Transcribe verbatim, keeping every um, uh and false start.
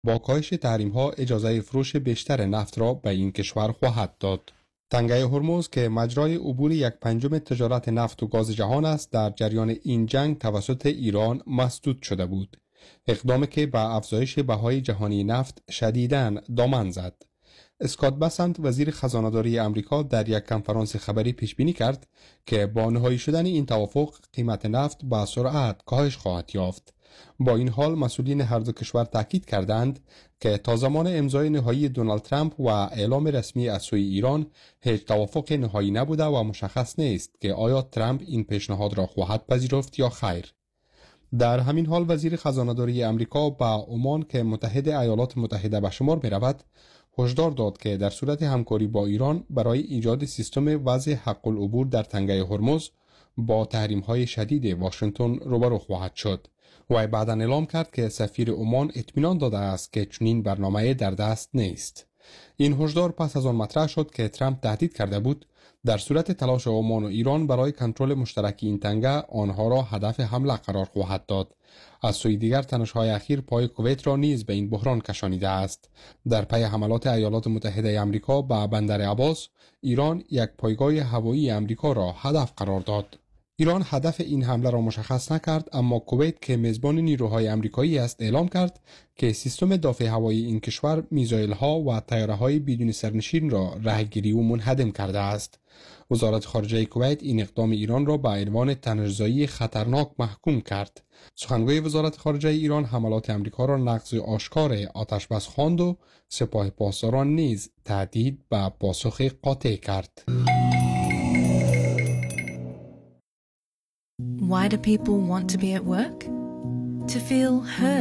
با کاهش تحریم‌ها اجازه فروش بیشتر نفت را به این کشور خواهد داد. تنگه هرمز که مجرای عبور یک پنجم تجارت نفت و گاز جهان است، در جریان این جنگ توسط ایران مسدود شده بود. اقدامی که به افزایش بهای جهانی نفت شدیداً دامن زد. اسکات بسنت وزیر خزانه‌داری آمریکا در یک کنفرانس خبری پیش بینی کرد که با نهایی شدن این توافق قیمت نفت با سرعت کاهش خواهد یافت. با این حال مسئولین هر دو کشور تاکید کردند که تا زمان امضای نهایی دونالد ترامپ و اعلام رسمی از سوی ایران هیچ توافق نهایی نبوده و مشخص نیست که آیا ترامپ این پیشنهاد را خواهد پذیرفت یا خیر. در همین حال وزیر خزانه‌داری آمریکا با عمان که متحد ایالات متحده به شمار می رود هشدار داد که در صورت همکاری با ایران برای ایجاد سیستم وضع حق العبور در تنگه هرمز با تحریم‌های شدید واشنگتن روبرو خواهد شد. و بعداً اعلام کرد که سفیر عمان اطمینان داده است که چنین برنامه در دست نیست. این هشدار پس از آن مطرح شد که ترامپ تهدید کرده بود در صورت تلاش عمان و ایران برای کنترل مشترک این تنگه آنها را هدف حمله قرار خواهد داد. از سوی دیگر تنش‌های اخیر پای کویت را نیز به این بحران کشانیده است. در پی حملات ایالات متحده آمریکا به بندر عباس، ایران یک پایگاه هوایی آمریکا را هدف قرار داد. ایران هدف این حمله را مشخص نکرد، اما کویت که میزبان نیروهای آمریکایی است اعلام کرد که سیستم دفاع هوایی این کشور میزایل‌ها و طیاره‌های بدون سرنشین را رهگیری و منهدم کرده است. وزارت خارجه کویت این اقدام ایران را به عنوان تنش‌زایی خطرناک محکوم کرد. سخنگوی وزارت خارجه ایران حملات آمریکا را نقض آشکار آتش‌بس خواند و سپاه پاسداران نیز تهدید به پاسخ قاطع کرد. Why do people want to be at work? To feel heard.